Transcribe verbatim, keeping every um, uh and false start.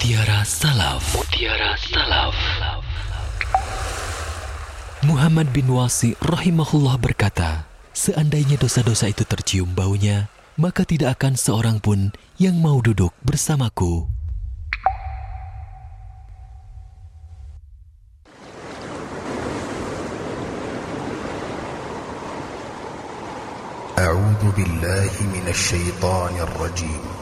Mutiara Salaf. Mutiara Salaf. Muhammad bin Wasi rahimahullah berkata, seandainya dosa-dosa itu tercium baunya, maka tidak akan seorang pun yang mau duduk bersamaku. A'udzu billahi minasy syaithanir rajim.